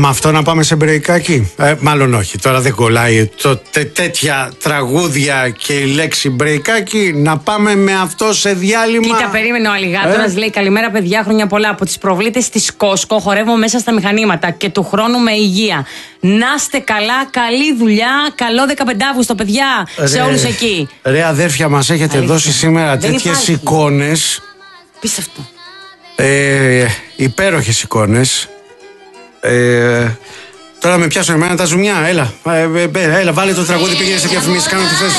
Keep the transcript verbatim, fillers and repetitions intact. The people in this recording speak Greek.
Με αυτό να πάμε σε μπρεϊκάκι. Ε, μάλλον όχι, τώρα δεν κολλάει το, τε, τέτοια τραγούδια και η λέξη μπρεϊκάκι. Να πάμε με αυτό σε διάλειμμα. Κοίτα, περίμενε ο Αλιγάτορας, ε? λέει καλημέρα παιδιά, χρόνια πολλά. Από τις προβλήτες της Κόσκο χορεύω μέσα στα μηχανήματα και του χρόνου με υγεία. Να είστε καλά, καλή δουλειά, καλό δεκαπέντε Αυγούστου, παιδιά, ρε, σε όλους εκεί. Ρε αδέρφια, μας έχετε Αλήθεια. δώσει σήμερα τέτοιες εικόνες. Πίστευτο. Ε, υπέροχες εικόνες. Ε, τώρα με πιάσουν εμένα τα ζουμιά. Έλα, ε, ε, ε, έλα, βάλε το τραγούδι, πήγαινε σε διαφημίσεις, κάνω τη θέση.